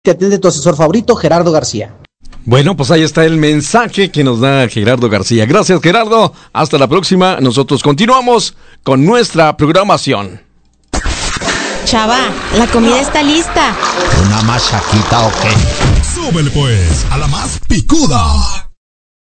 Te atiende tu asesor favorito, Gerardo García. Bueno, pues ahí está el mensaje que nos da Gerardo García. Gracias, Gerardo. Hasta la próxima. Nosotros continuamos con nuestra programación. Chava, la comida está lista. ¿Una machaquita o qué? Súbele pues a la más picuda.